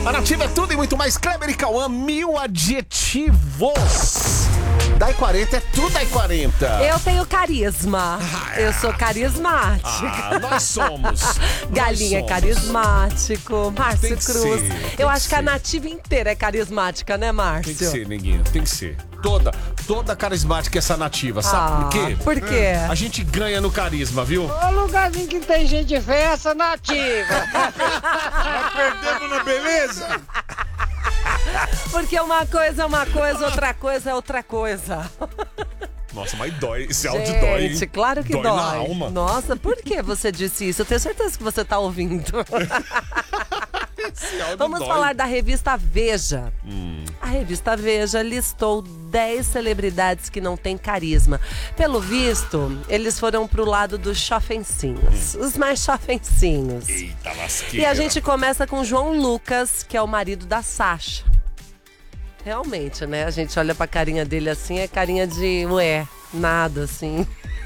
A Nativa é tudo e muito mais. Kleber e Cauã, 1000 adjetivos. Dai 40 é tudo Dai 40. Eu tenho carisma. Eu sou carismática. Nós somos. Galinha é carismático. Márcio Cruz. Eu acho que a ser. Nativa inteira é carismática, né, Márcio? Tem que ser, neguinho. Tem que ser. Toda carismática essa Nativa. Sabe por quê? Por quê? A gente ganha no carisma, viu? O lugarzinho que tem gente feia, essa Nativa. Nós perdemos na beleza. Porque uma coisa é uma coisa, outra coisa é outra coisa. Nossa, mas dói. Esse áudio dói, hein? Gente, claro que dói. Na alma. Nossa, por que você disse isso? Eu tenho certeza que você tá ouvindo. Esse áudio Vamos dói. falar da revista Veja. A revista Veja listou 10 celebridades que não têm carisma. Pelo visto, eles foram pro lado dos chofencinhos. Os mais chofencinhos. Eita, E lasqueira. a gente começa com João Lucas, que é o marido da Sasha. Realmente, né? A gente olha pra carinha dele assim, é carinha de ué, nada assim.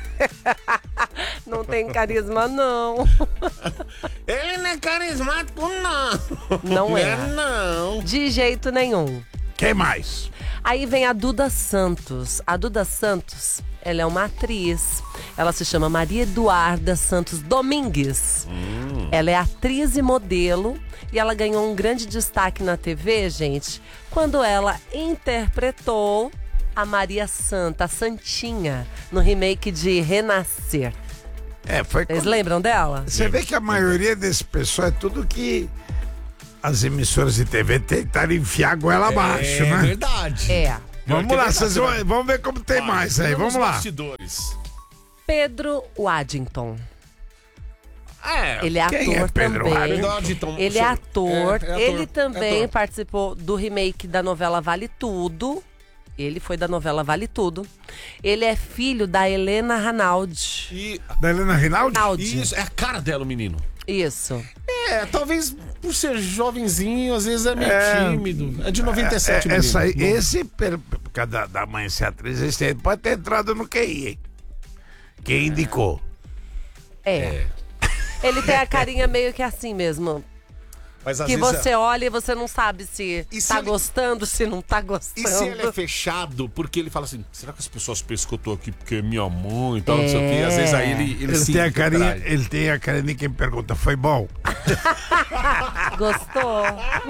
Não tem carisma, não. Ele não é carismático, não. Não é. Não. De jeito nenhum. Quem mais? Aí vem a Duda Santos. A Duda Santos, ela é uma atriz. Ela se chama Maria Eduarda Santos Domingues. Ela é atriz e modelo. E ela ganhou um grande destaque na TV, gente, quando ela interpretou a Maria Santa, a Santinha, no remake de Renascer. Foi Vocês lembram dela? Você vê que a maioria desse pessoal é tudo que as emissoras de TV tentaram enfiar a goela abaixo, É né? verdade. É. Vamos que é lá, verdade, vocês vamos ver como tem mais aí, vamos lá. Bastidores. Pedro Waddington. É. Ele é Quem ator é Pedro também. Waddington? Ele é ator. É ator, Ele também é ator. participou do remake da novela Vale Tudo. Ele foi da novela Vale Tudo. Ele é filho da Helena Ranaldi. E Da Helena Rinaldi? Ranaldi. isso, é a cara dela, o menino. Isso. Talvez por ser jovenzinho, às vezes é meio tímido. É de 97 Essa aí, menino. esse, por causa da mãe ser atriz, esse aí pode ter entrado no QI, hein? Quem indicou? É. Ele tem a carinha meio que assim mesmo. Mas às Que vezes você olha e você não sabe se E se tá ele- gostando, se não tá E gostando. se ele é fechado, porque ele fala assim, será que as pessoas pensam que eu tô aqui porque é minha mãe e tal, não sei o quê. Às vezes aí ele Ele se tem a carinha, retrai. ele tem a carinha de quem pergunta, foi bom? Gostou?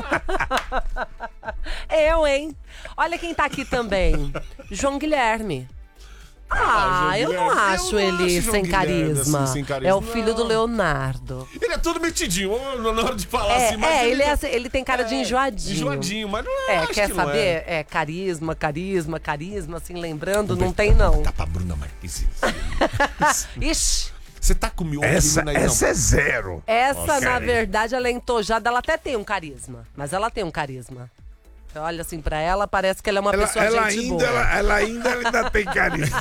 Eu, hein? Olha quem tá aqui também. João Guilherme. João Eu não Guilherme. acho Eu não ele acho João sem Guilherme, carisma. assim, sem carisma. É o filho Não. do Leonardo. Ele é todo metidinho, na hora de falar assim, mas Ele, é assim, ele tem cara de enjoadinho. enjoadinho, mas não é. Quer saber? Carisma, assim, lembrando, não tem não. Tá pra Bruna Marquezine. Ixi, Você tá com miojo Essa aí, não? é zero. essa, na cara. verdade, ela é entojada, ela até tem um carisma. Mas ela tem um carisma. Você olha assim pra ela, parece que ela é uma pessoa gente boa. Ela ainda tem carisma.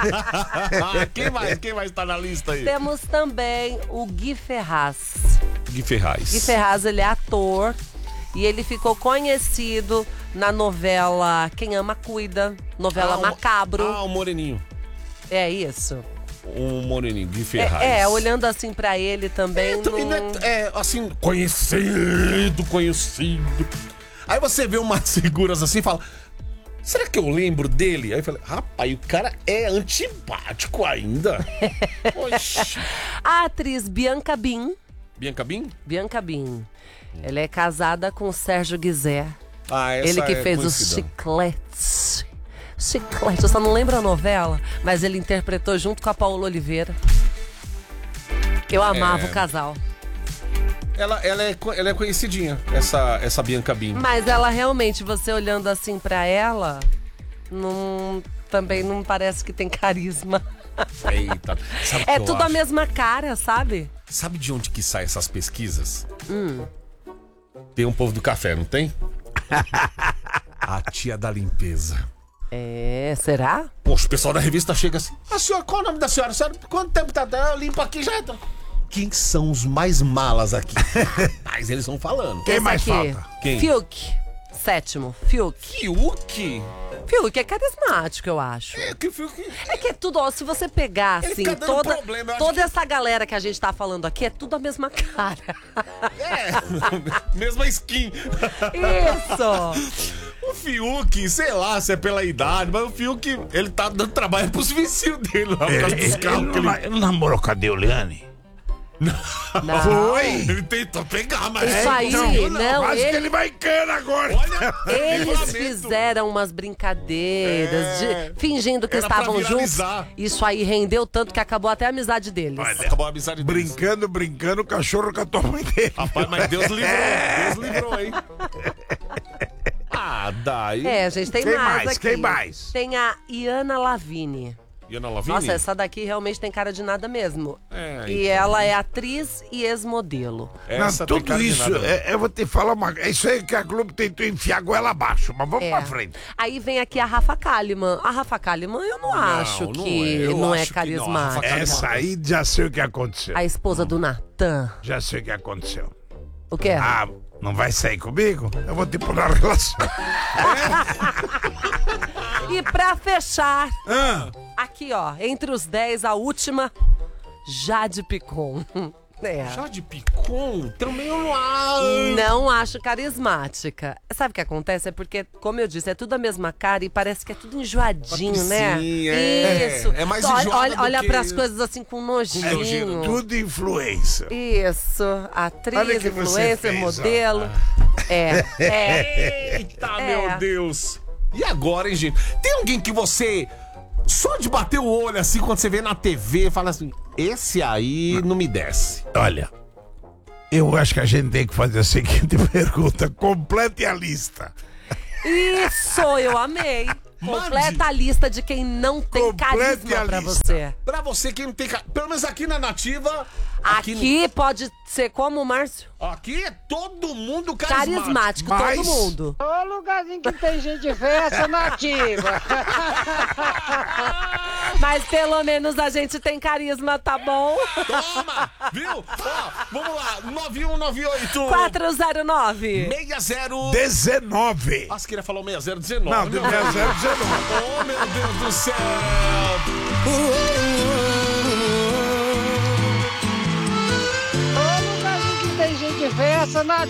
Quem vai estar na lista aí? Temos também o Gui Ferraz. Gui Ferraz. Gui Ferraz, ele é ator e ele ficou conhecido na novela Quem Ama Cuida, novela Macabro. O moreninho. É isso. O moreninho, Gui Ferraz. Olhando assim pra ele também. Também não... assim, conhecido. Aí você vê umas figuras assim e fala, será que eu lembro dele? Aí eu falei, rapaz, o cara é antipático ainda. Poxa. A atriz Bianca Bin. Bianca Bin? Bianca Bin. Ela é casada com o Sérgio Guizé. Essa Ele que é fez os conhecida. Chicletes. Chiclete, eu só não lembro a novela, mas ele interpretou junto com a Paola Oliveira. Eu amava o casal. Ela é conhecidinha, essa Bianca Bin. Mas ela realmente, você olhando assim pra ela, também não parece que tem carisma. Eita. Sabe o que É eu tudo a acho? mesma cara, sabe? Sabe de onde que saem essas pesquisas? Tem um povo do café, não tem? A tia da limpeza. Será? Poxa, o pessoal da revista chega assim. A senhora, qual é o nome da senhora? Senhora, quanto tempo tá? Eu limpo aqui já. Quem são os mais malas aqui? Mas eles vão falando. Quem Esse mais aqui, falta? Quem? Fiuk. Sétimo, Fiuk. Fiuk? Fiuk é carismático, eu acho. É que o Fiuk... É que é tudo, ó, se você pegar, Ele assim, fica dando toda, problema, eu acho toda que- essa galera que a gente tá falando aqui, é tudo a mesma cara. Mesma skin. Isso! O Fiuk, sei lá se é pela idade, mas o Fiuk, ele tá dando trabalho pros vizinhos dele lá, por causa dos carros que ele... Ele namorou com a Deoliane? Não. Foi! Ele tentou pegar, mas... Isso aí, não, Quase que ele- ele vai em cana agora. Olha, Eles livramento. fizeram umas brincadeiras, fingindo que Era pra estavam juntos. viralizar. Isso aí rendeu tanto que acabou até a amizade deles. Acabou a amizade deles. Brincando, o cachorro catou a mãe dele. Rapaz, mas Deus livrou, hein? Ah, daí... É, gente, tem Quem mais mais? aqui. Quem mais? Tem a Iana Lavigne. Ana Lavigne? Nossa, essa daqui realmente tem cara de nada mesmo. É, E ela é atriz e ex-modelo. Essa Não, tem tudo cara de isso, nada. eu vou te falar é isso aí que a Globo tentou enfiar a goela abaixo, mas vamos É. pra frente. Aí vem aqui a Rafa Kalimann. A Rafa Kalimann eu não acho não que é. Eu não acho é que não. A Rafa carismática. Kalimann- Essa aí já sei o que aconteceu. A esposa do Natan. Já sei o que aconteceu. O quê? Ah, não vai sair comigo? Eu vou te pôr na relação. E pra fechar, Ah, aqui ó, entre os 10, a última, Jade Picon. É. Jade Picon? Também eu não acho. Não acho carismática. Sabe o que acontece? É porque, como eu disse, é tudo a mesma cara e parece que é tudo enjoadinho, né? Sim, é. Isso. É mais Olha- enjoada Olha, do olha que- pras coisas assim com nojinho. nojinho. tudo influência. Isso. Olha Atriz, que você influencer, fez, ó. modelo. É. Eita, É. meu Deus. E agora, hein, gente? Tem alguém que você, só de bater o olho assim, quando você vê na TV, fala assim, esse aí não me desce. Olha, eu acho que a gente tem que fazer a seguinte pergunta. Complete a lista. Isso, eu amei. Mande. Completa a lista de quem não tem Complete carisma a pra lista. você. Pra você que não tem... Pelo menos aqui na Nativa... Aqui pode ser como, Márcio? Aqui é todo mundo carismático. Carismático, Mas- todo mundo. Ô lugarzinho que tem gente feia, essa nativa. Mas pelo menos a gente tem carisma, tá bom? Toma, viu? Ó, vamos lá, 9198... 409. 60... 19. Ah, você queria falar o 6019. Não, de 19. Oh, meu Deus do céu! Ô lugarzinho que tem gente feia, essa nativa.